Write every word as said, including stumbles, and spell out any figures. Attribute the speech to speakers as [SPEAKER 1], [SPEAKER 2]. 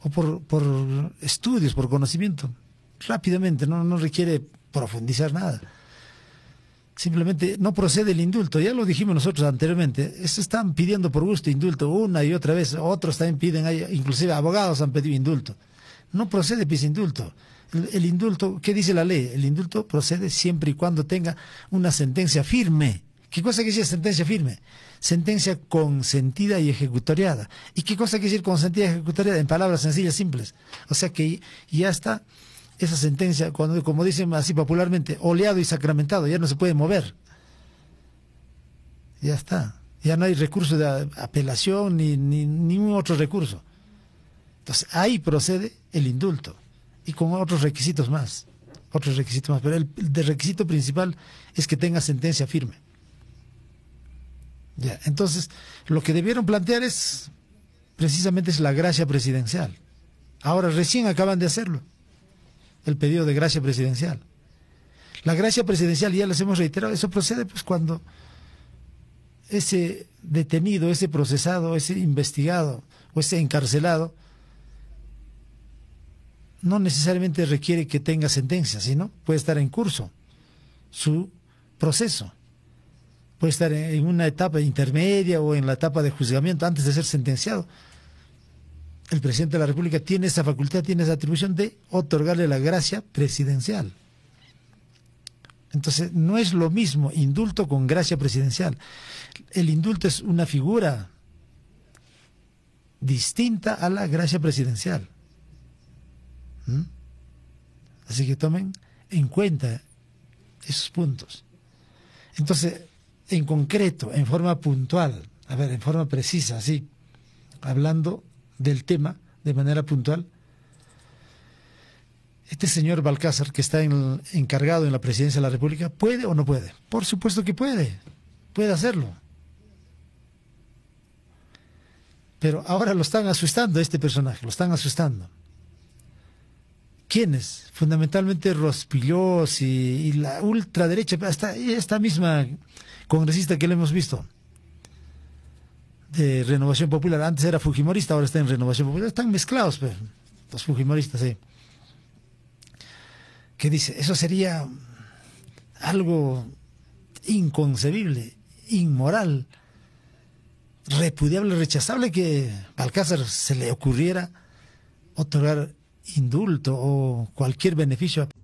[SPEAKER 1] o por, por estudios, por conocimiento, rápidamente, no, no requiere profundizar nada. Simplemente no procede el indulto, ya lo dijimos nosotros anteriormente, eso están pidiendo por gusto indulto una y otra vez, otros también piden, hay, inclusive abogados han pedido indulto. No procede pues indulto. El, el indulto, ¿qué dice la ley? El indulto procede siempre y cuando tenga una sentencia firme. ¿Qué cosa quiere decir sentencia firme? Sentencia consentida y ejecutoriada. ¿Y qué cosa quiere decir consentida y ejecutoriada? En palabras sencillas, simples. O sea que ya está esa sentencia, cuando, como dicen así popularmente, oleado y sacramentado, ya no se puede mover. Ya está. Ya no hay recurso de apelación ni, ni ningún otro recurso. Entonces ahí procede el indulto y con otros requisitos más. Otros requisitos más. Pero el, el requisito principal es que tenga sentencia firme. Ya, entonces, lo que debieron plantear es, precisamente es la gracia presidencial. Ahora recién acaban de hacerlo, el pedido de gracia presidencial. La gracia presidencial, ya les hemos reiterado, eso procede pues cuando ese detenido, ese procesado, ese investigado o ese encarcelado no necesariamente requiere que tenga sentencia, sino puede estar en curso su proceso. Puede estar en una etapa intermedia o en la etapa de juzgamiento antes de ser sentenciado. El presidente de la República tiene esa facultad, tiene esa atribución de otorgarle la gracia presidencial. Entonces, no es lo mismo indulto con gracia presidencial. El indulto es una figura distinta a la gracia presidencial. ¿Mm? Así que tomen en cuenta esos puntos. Entonces, en concreto, en forma puntual, a ver, en forma precisa, así, hablando del tema de manera puntual, este señor Balcázar, que está en, encargado en la presidencia de la República, ¿puede o no puede? Por supuesto que puede, puede hacerlo. Pero ahora lo están asustando a este personaje, lo están asustando. ¿Quiénes? Fundamentalmente Rospigliosi y, y la ultraderecha, hasta esta misma congresista que le hemos visto, de Renovación Popular. Antes era fujimorista, ahora está en Renovación Popular. Están mezclados, pues, los fujimoristas, sí. Que dice, eso sería algo inconcebible, inmoral, repudiable, rechazable, que a Balcázar se le ocurriera otorgar indulto o cualquier beneficio